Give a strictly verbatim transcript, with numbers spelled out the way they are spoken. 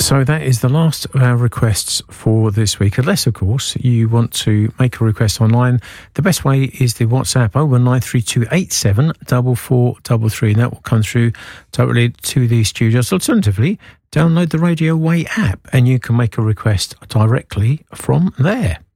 So that is the last of our requests for this week. Unless, of course, you want to make a request online, the best way is the WhatsApp oh one nine three two eight seven four four three three, and that will come through totally to the studios. Alternatively, download the Radio Way app and you can make a request directly from there.